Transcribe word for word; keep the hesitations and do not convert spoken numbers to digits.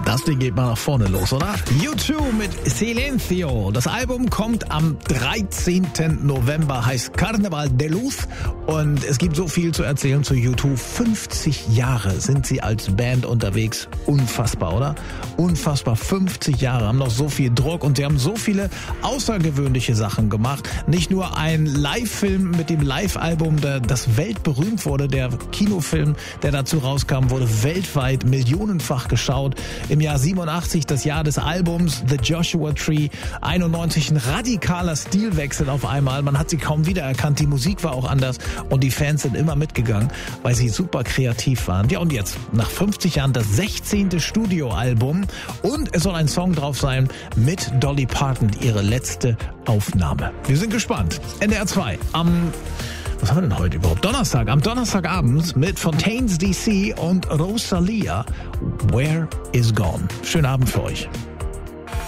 Das Ding geht mal nach vorne los, oder? U zwei mit Silencio. Das Album kommt am dreizehnten November, heißt Carnaval de Luz. Und es gibt so viel zu erzählen zu U zwei. fünfzig Jahre sind sie als Band unterwegs. Unfassbar, oder? Unfassbar. fünfzig Jahre, haben noch so viel Druck und sie haben so viele außergewöhnliche Sachen gemacht. Nicht nur ein Live-Film mit dem Live-Album, das weltberühmt wurde. Der Kinofilm, der dazu rauskam, wurde weltweit millionenfach geschaut. Im Jahr siebenundachtzig, das Jahr des Albums, The Joshua Tree. einundneunzig, ein radikaler Stilwechsel auf einmal. Man hat sie kaum wiedererkannt. Die Musik war auch anders und die Fans sind immer mitgegangen, weil sie super kreativ waren. Ja, und jetzt, nach fünfzig Jahren, das sechzehnte Studioalbum und es soll ein Song drauf sein mit Dolly Parton, ihre letzte Aufnahme. Wir sind gespannt. N D R zwei am... Was haben wir denn heute überhaupt? Donnerstag, am Donnerstagabend mit Fontaines D C und Rosalia. Where is Gone? Schönen Abend für euch.